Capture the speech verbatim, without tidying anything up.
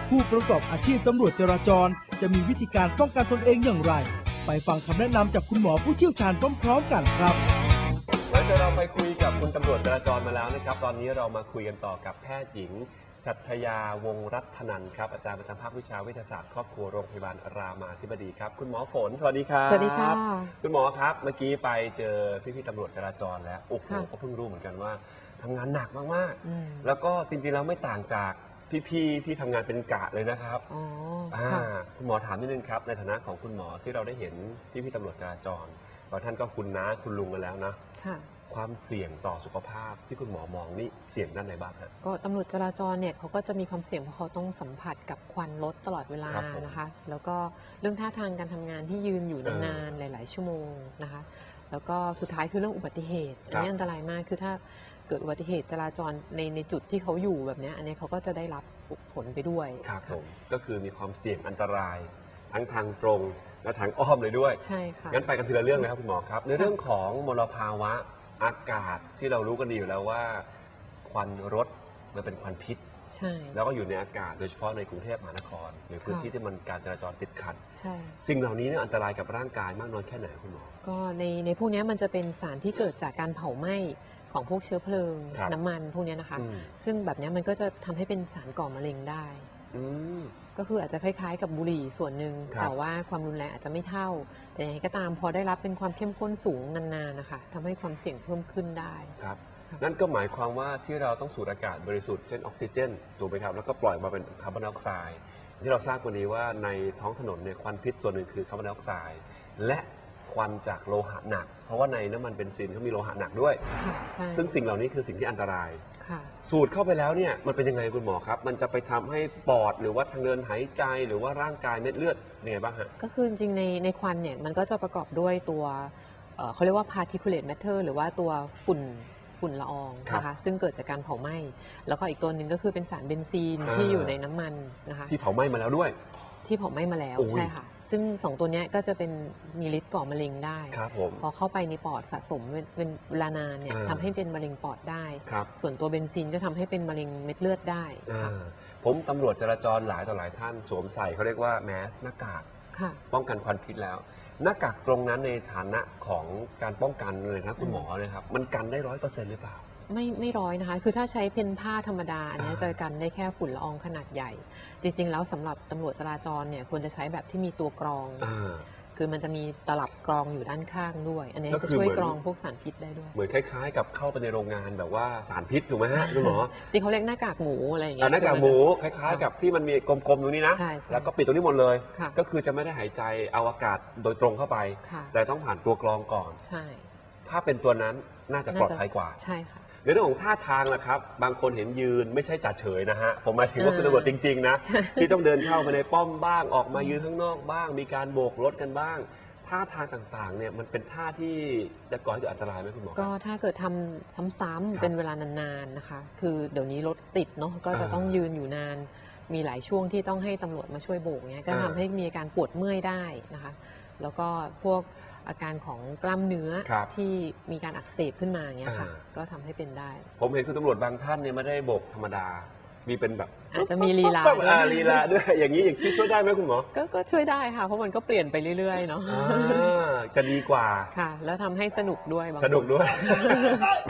ผู้ประกอบอาชีพตำรวจจราจรจะมีวิธีการป้องกันตนเองอย่างไรไปฟังคำแนะนำจากคุณหมอผู้เชี่ยวชาญพร้อมๆกันครับหลังจากเราไปคุยกับคุณตำรวจจราจรมาแล้วนะครับตอนนี้เรามาคุยกันต่อกับแพทย์หญิงชัทยาวงศ์รัตนันท์ครับอาจารย์ประจำภาควิชาวิทยาศาสตร์ครอบครัวโรงพยาบาลรามาธิบดีครับคุณหมอฝนสวัสดีครับสวัสดีค่ะคุณหมอครับเมื่อกี้ไปเจอพี่ๆตำรวจจราจรแล้วโอ้โหก็เพิ่งรู้เหมือนกันว่าทำงานหนักมากๆแล้วก็จริงๆแล้วไม่ต่างจากพี่ๆที่ทำงานเป็นกะเลยนะครับอ๋อคุณหมอถามนิดนึงครับในฐานะของคุณหมอที่เราได้เห็นพี่ๆตำรวจจราจรบางท่านก็คุณน้าคุณลุงกันแล้วนะความเสี่ยงต่อสุขภาพที่คุณหมอมองนี่เสี่ยงด้านไหนบ้างครับก็ตำรวจจราจรเนี่ยเขาก็จะมีความเสี่ยงเพราะเขาต้องสัมผัสกับควันรถตลอดเวลานะคะแล้วก็เรื่องท่าทางการทำงานที่ยืนอยู่นานๆหลายๆชั่วโมงนะคะแล้วก็สุดท้ายคือเรื่องอุบัติเหตุอันนี้อันตรายมากคือถ้าเกิดอุบัติเหตุจราจรในในจุดที่เขาอยู่แบบนี้อันนี้เขาก็จะได้รับผลไปด้วยครับผมก็คือมีความเสี่ยงอันตรายทั้งทางตรงและทางอ้อมเลยด้วยใช่ค่ะงั้นไปกันทีละเรื่องเลยครับคุณหมอครับในเรื่องของมลภาวะอากาศที่เรารู้กันดีอยู่แล้วว่าควันรถมันเป็นควันพิษใช่แล้วก็อยู่ในอากาศโดยเฉพาะในกรุงเทพมหานครหรือพื้นที่ที่มันการจราจรติดขัดใช่สิ่งเหล่านี้เนี่ยอันตรายกับร่างกายมากน้อยแค่ไหนคุณหมอก็ในในพวกนี้มันจะเป็นสารที่เกิดจากการเผาไหม้ของพวกเชื้อเพลิงน้ำมันพวกนี้นะคะซึ่งแบบนี้มันก็จะทำให้เป็นสารก่อมะเร็งได้ก็คืออาจจะคล้ายๆกับบุหรี่ส่วนหนึ่งแต่ว่าความรุนแรงอาจจะไม่เท่าแต่อย่างไรก็ตามพอได้รับเป็นความเข้มข้นสูงนานๆนะคะทำให้ความเสี่ยงเพิ่มขึ้นได้ครับนั่นก็หมายความว่าที่เราต้องสูดอากาศบริสุทธิ์เช่นออกซิเจนถูกไหมครับแล้วก็ปล่อยมาเป็นคาร์บอนไดออกไซด์ที่เราทราบกันดีว่าในท้องถนนเนี่ยควันพิษส่วนหนึ่งคือคาร์บอนไดออกไซด์และควันจากโลหะหนักเพราะว่าในน้ำมันเบนซินเขามีโลหะหนักด้วยซึ่งสิ่งเหล่านี้คือสิ่งที่อันตรายสูดเข้าไปแล้วเนี่ยมันเป็นยังไงคุณหมอครับมันจะไปทำให้ปอดหรือว่าทางเดินหายใจหรือว่าร่างกายเม็ดเลือดยังไงบ้างฮะก็คือจริงๆในในควันเนี่ยมันก็จะประกอบด้วยตัวเขาเรียกว่า particulate matter หรือว่าตัวฝุ่นฝุ่นละอองนะคะซึ่งเกิดจากการเผาไหม้แล้วก็อีกตัวหนึ่งก็คือเป็นสารเบนซีนที่อยู่ในน้ำมันนะคะที่เผาไหม้มาแล้วด้วยที่เผาไหม้มาแล้วใช่ค่ะซึ่งสองตัวนี้ก็จะเป็นมีฤทธิ์ก่อมะเร็งได้พอเข้าไปในปอดสะสมเป็นเวลานานเนี่ยทำให้เป็นมะเร็งปอดได้ส่วนตัวเบนซินก็ทำให้เป็นมะเร็งเม็ดเลือดได้ผมตำรวจจราจรหลายต่อหลายท่านสวมใส่เขาเรียกว่าแมสหน้ากากป้องกันควันพิษแล้วหน้ากากตรงนั้นในฐานะของการป้องกันเลยนะคุณหมอเลยครับมันกันได้ร้อยเปอร์เซ็นต์หรือเปล่าไม่ไม่ร้อยนะคะคือถ้าใช้เพนผ้าธรรมดาอันนี้จะกันได้แค่ฝุ่นละอองขนาดใหญ่จริงๆแล้วสำหรับตำรวจจราจรเนี่ยควรจะใช้แบบที่มีตัวกรองคือมันจะมีตลับกรองอยู่ด้านข้างด้วยอันนี้จะช่วยกรองพวกสารพิษได้ด้วยเหมือนคล้ายๆกับเข้าไปในโรงงานแบบว่าสารพิษถูกไหมฮะคุณหมอที่เขาเรียกหน้ากากหมูอะไรอย่างเงี้ยหน้ากากหมูคล้ายๆกับที่มันมีกลมๆตรงนี้นะแล้วก็ปิดตรงนี้หมดเลยก็คือจะไม่ได้หายใจเอาอากาศโดยตรงเข้าไปแต่ต้องผ่านตัวกรองก่อนใช่ถ้าเป็นตัวนั้นน่าจะปลอดภัยกว่าใช่ค่ะในเรื่องของท่าทางนะครับบางคนเห็นยืนไม่ใช่จัดเฉยนะฮะผมหมายถึงว่าคือตำรวจจริงๆนะที่ต้องเดินเข้าไปในป้อมบ้างออกมายืนข้างนอกบ้างมีการโบกรถกันบ้างท่าทางต่างๆเนี่ยมันเป็นท่าที่จะก่อให้เกิดอันตรายไหมคุณหมอก็ถ้าเกิดทำซ้ำๆเป็นเวลานานๆนะคะคือเดี๋ยวนี้รถติดเนาะก็จะต้องยืนอยู่นานมีหลายช่วงที่ต้องให้ตำรวจมาช่วยโบกเนี่ยก็ทำให้มีอาการปวดเมื่อยได้นะคะแล้วก็พวกอาการของกล้ามเนื้อที่มีการอักเสบขึ้นมาอย่างเงี้ยค่ะก็ทำให้เป็นได้ผมเห็นคุณตำรวจบางท่านเนี่ยไม่ได้โบกธรรมดามีเป็นแบบอาจจะมีลีลาด้วยลีลาด้วยอย่างนี้อย่างชี้ช่วยได้ไหมคุณหมอก็ช่วยได้ค่ะเพราะมันก็เปลี่ยนไปเรื่อยๆเนาะจะดีกว่าค่ะแล้วทำให้สนุกด้วยสนุกด้วย